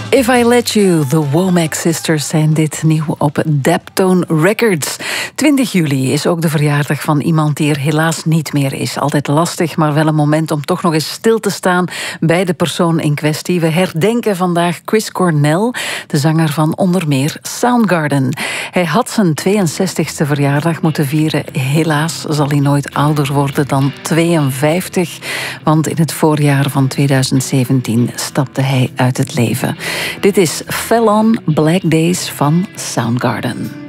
If I Let You, de Womack Sisters zijn dit nieuw op Daptone Records. 20 juli is ook de verjaardag van iemand die er helaas niet meer is. Altijd lastig, maar wel een moment om toch nog eens stil te staan bij de persoon in kwestie. We herdenken vandaag Chris Cornell, de zanger van onder meer Soundgarden. Hij had zijn 62e verjaardag moeten vieren. Helaas zal hij nooit ouder worden dan 52, want in het voorjaar van 2017 stapte hij uit het leven. Dit is Fell on Black Days van Soundgarden.